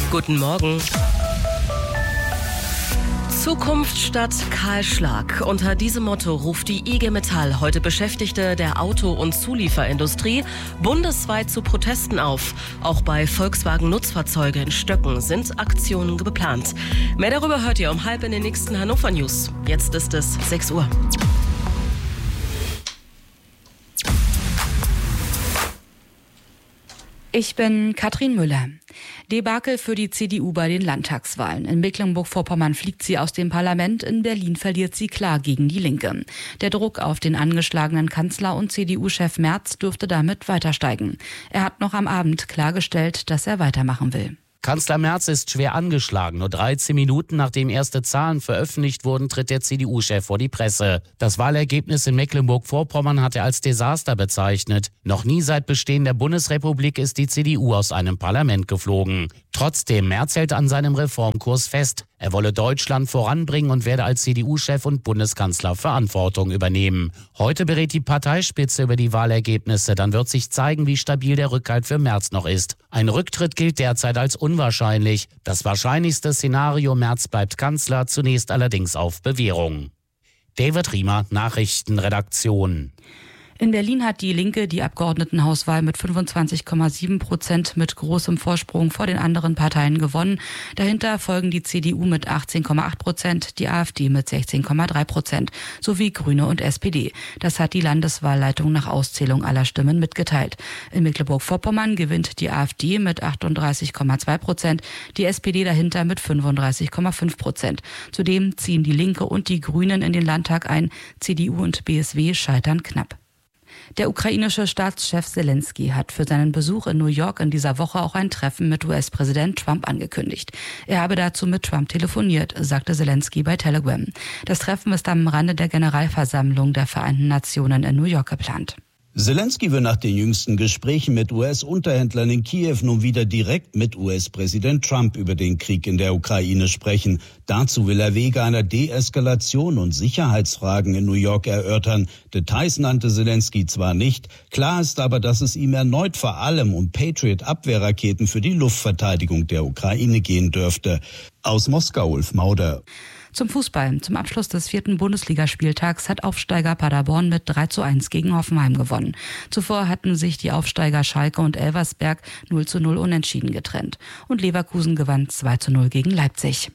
Guten Morgen. Zukunft statt Kahlschlag. Unter diesem Motto ruft die IG Metall heute Beschäftigte der Auto- und Zulieferindustrie bundesweit zu Protesten auf. Auch bei Volkswagen Nutzfahrzeuge in Stöcken sind Aktionen geplant. Mehr darüber hört ihr um 12:30 in den nächsten Hannover News. Jetzt ist es 6 Uhr. Ich bin Katrin Müller. Debakel für die CDU bei den Landtagswahlen. In Mecklenburg-Vorpommern fliegt sie aus dem Parlament, in Berlin verliert sie klar gegen die Linke. Der Druck auf den angeschlagenen Kanzler und CDU-Chef Merz dürfte damit weiter steigen. Er hat noch am Abend klargestellt, dass er weitermachen will. Kanzler Merz ist schwer angeschlagen. Nur 13 Minuten nachdem erste Zahlen veröffentlicht wurden, tritt der CDU-Chef vor die Presse. Das Wahlergebnis in Mecklenburg-Vorpommern hat er als Desaster bezeichnet. Noch nie seit Bestehen der Bundesrepublik ist die CDU aus einem Parlament geflogen. Trotzdem, Merz hält an seinem Reformkurs fest. Er wolle Deutschland voranbringen und werde als CDU-Chef und Bundeskanzler Verantwortung übernehmen. Heute berät die Parteispitze über die Wahlergebnisse. Dann wird sich zeigen, wie stabil der Rückhalt für Merz noch ist. Ein Rücktritt gilt derzeit als unwahrscheinlich. Das wahrscheinlichste Szenario: Merz bleibt Kanzler, zunächst allerdings auf Bewährung. David Riemer, Nachrichtenredaktion. In Berlin hat die Linke die Abgeordnetenhauswahl mit 25,7% mit großem Vorsprung vor den anderen Parteien gewonnen. Dahinter folgen die CDU mit 18,8%, die AfD mit 16,3% sowie Grüne und SPD. Das hat die Landeswahlleitung nach Auszählung aller Stimmen mitgeteilt. In Mecklenburg-Vorpommern gewinnt die AfD mit 38,2%, die SPD dahinter mit 35,5%. Zudem ziehen die Linke und die Grünen in den Landtag ein. CDU und BSW scheitern knapp. Der ukrainische Staatschef Zelensky hat für seinen Besuch in New York in dieser Woche auch ein Treffen mit US-Präsident Trump angekündigt. Er habe dazu mit Trump telefoniert, sagte Zelensky bei Telegram. Das Treffen ist am Rande der Generalversammlung der Vereinten Nationen in New York geplant. Zelensky will nach den jüngsten Gesprächen mit US-Unterhändlern in Kiew nun wieder direkt mit US-Präsident Trump über den Krieg in der Ukraine sprechen. Dazu will er Wege einer Deeskalation und Sicherheitsfragen in New York erörtern. Details nannte Zelensky zwar nicht, klar ist aber, dass es ihm erneut vor allem um Patriot-Abwehrraketen für die Luftverteidigung der Ukraine gehen dürfte. Aus Moskau, Ulf Mauder. Zum Fußball. Zum Abschluss des 4. Bundesligaspieltags hat Aufsteiger Paderborn mit 3:1 gegen Hoffenheim gewonnen. Zuvor hatten sich die Aufsteiger Schalke und Elversberg 0:0 unentschieden getrennt. Und Leverkusen gewann 2:0 gegen Leipzig.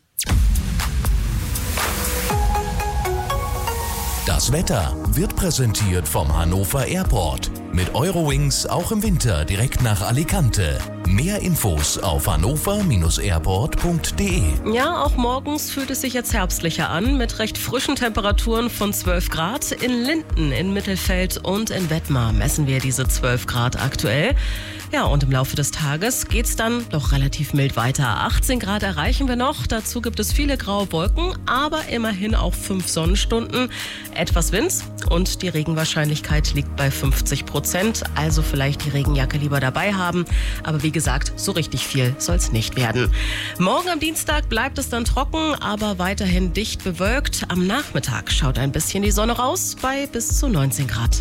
Das Wetter wird präsentiert vom Hannover Airport. Mit Eurowings auch im Winter direkt nach Alicante. Mehr Infos auf hannover-airport.de. Ja, auch morgens fühlt es sich jetzt herbstlicher an, mit recht frischen Temperaturen von 12 Grad. In Linden, in Mittelfeld und in Wettmar messen wir diese 12 Grad aktuell. Ja, und im Laufe des Tages geht's dann doch relativ mild weiter. 18 Grad erreichen wir noch. Dazu gibt es viele graue Wolken, aber immerhin auch 5 Sonnenstunden. Etwas Wind und die Regenwahrscheinlichkeit liegt bei 50%. Also vielleicht die Regenjacke lieber dabei haben. Aber wie gesagt, so richtig viel soll's nicht werden. Morgen am Dienstag bleibt es dann trocken, aber weiterhin dicht bewölkt. Am Nachmittag schaut ein bisschen die Sonne raus bei bis zu 19 Grad.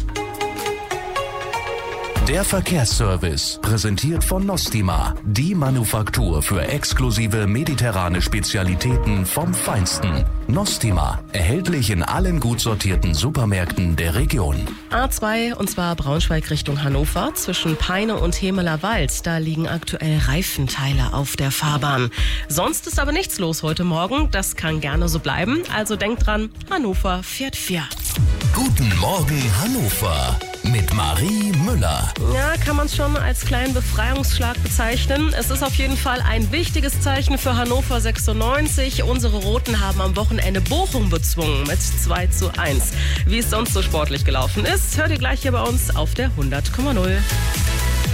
Der Verkehrsservice, präsentiert von Nostima, die Manufaktur für exklusive mediterrane Spezialitäten vom Feinsten. Nostima, erhältlich in allen gut sortierten Supermärkten der Region. A2, und zwar Braunschweig Richtung Hannover, zwischen Peine und Hemeler Wald. Da liegen aktuell Reifenteile auf der Fahrbahn. Sonst ist aber nichts los heute Morgen. Das kann gerne so bleiben. Also denkt dran, Hannover fährt fair. Guten Morgen Hannover mit Marie Müller. Ja, kann man es schon als kleinen Befreiungsschlag bezeichnen. Es ist auf jeden Fall ein wichtiges Zeichen für Hannover 96. Unsere Roten haben am Wochenende Bochum bezwungen mit 2:1. Wie es sonst so sportlich gelaufen ist, hört ihr gleich hier bei uns auf der 100,0.